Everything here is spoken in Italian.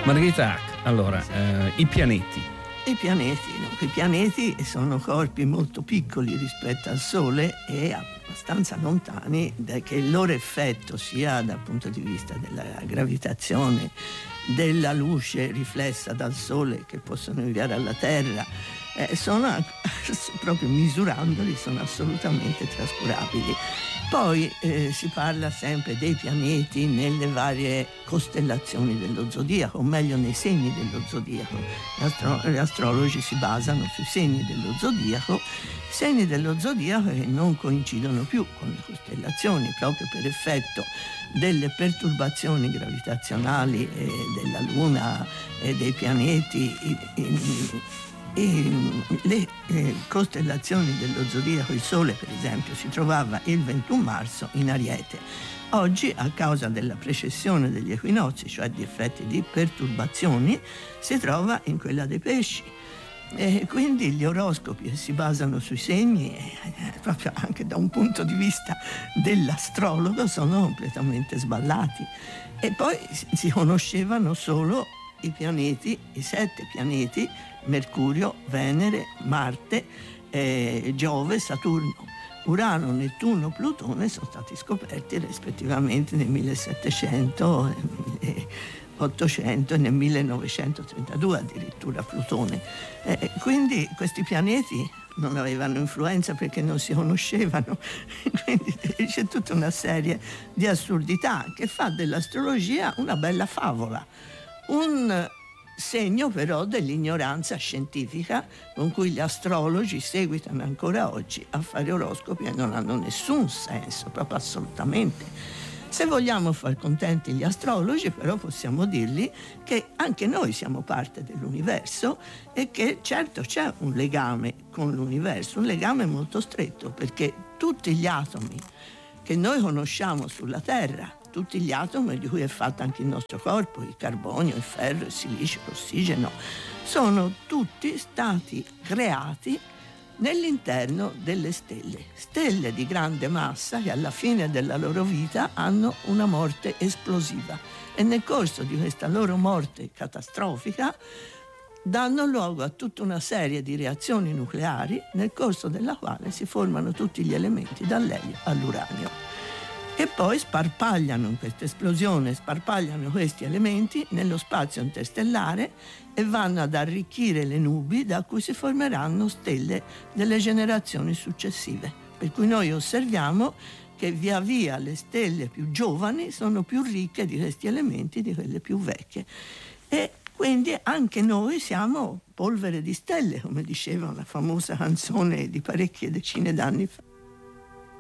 Margherita Hack, allora, i pianeti. I pianeti sono corpi molto piccoli rispetto al Sole e abbastanza lontani, che il loro effetto, sia dal punto di vista della gravitazione, della luce riflessa dal Sole che possono inviare alla Terra, sono proprio misurandoli, sono assolutamente trascurabili. Poi si parla sempre dei pianeti nelle varie costellazioni dello zodiaco, o meglio nei segni dello zodiaco. Gli astrologi si basano sui segni dello zodiaco che non coincidono più con le costellazioni, proprio per effetto delle perturbazioni gravitazionali della Luna e dei pianeti. Le costellazioni dello zodiaco, il Sole per esempio si trovava il 21 marzo in Ariete. Oggi, a causa della precessione degli equinozi, cioè di effetti di perturbazioni, si trova in quella dei Pesci. E quindi gli oroscopi si basano sui segni, proprio anche da un punto di vista dell'astrologo, sono completamente sballati. E poi si conoscevano solo i pianeti, i 7 pianeti: Mercurio, Venere, Marte, Giove, Saturno. Urano, Nettuno, Plutone sono stati scoperti rispettivamente nel 1700, nel 1800 e nel 1932 addirittura Plutone. Quindi questi pianeti non avevano influenza perché non si conoscevano, quindi c'è tutta una serie di assurdità che fa dell'astrologia una bella favola, un segno però dell'ignoranza scientifica con cui gli astrologi seguitano ancora oggi a fare oroscopi e non hanno nessun senso, proprio assolutamente. Se vogliamo far contenti gli astrologi, però possiamo dirgli che anche noi siamo parte dell'universo e che certo c'è un legame con l'universo, un legame molto stretto, perché tutti gli atomi che noi conosciamo sulla Terra, tutti gli atomi di cui è fatto anche il nostro corpo, il carbonio, il ferro, il silicio, l'ossigeno, sono tutti stati creati nell'interno delle stelle di grande massa che alla fine della loro vita hanno una morte esplosiva e nel corso di questa loro morte catastrofica danno luogo a tutta una serie di reazioni nucleari nel corso della quale si formano tutti gli elementi dall'elio all'uranio. E poi sparpagliano in questa esplosione, sparpagliano questi elementi nello spazio interstellare e vanno ad arricchire le nubi da cui si formeranno stelle delle generazioni successive. Per cui noi osserviamo che via via le stelle più giovani sono più ricche di questi elementi di quelle più vecchie. E quindi anche noi siamo polvere di stelle, come diceva una famosa canzone di parecchie decine d'anni fa.